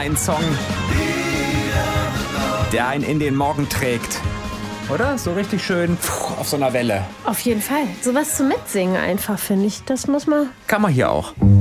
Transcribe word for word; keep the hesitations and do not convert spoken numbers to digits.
ein Song, der einen in den Morgen trägt. Oder? So richtig schön pfuh, auf so einer Welle. Auf jeden Fall. Sowas zum Mitsingen einfach, finde ich. Das muss man... Kann man hier auch.